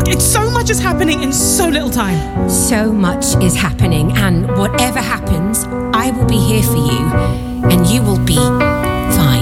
So much is happening in so little time. So much is happening, and whatever happens, I will be here for you, and you will be